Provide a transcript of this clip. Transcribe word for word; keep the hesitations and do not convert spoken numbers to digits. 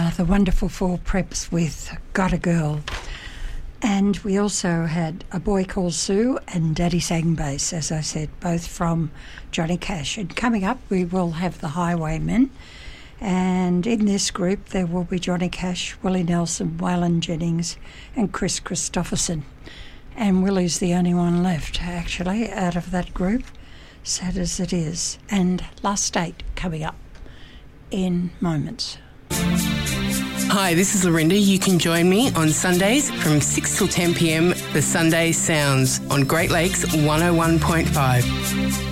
uh, the Wonderful Four Preps with Got a Girl. And we also had A Boy Called Sue and Daddy Sang Bass, as I said, both from Johnny Cash. And coming up, we will have the Highwaymen. And in this group, there will be Johnny Cash, Willie Nelson, Waylon Jennings and Chris Christopherson. And Willie's the only one left, actually, out of that group, sad as it is. And Last Eight coming up in moments. Hi, this is Lorinda. You can join me on Sundays from six till ten p m, the Sunday Sounds on Great Lakes one oh one point five.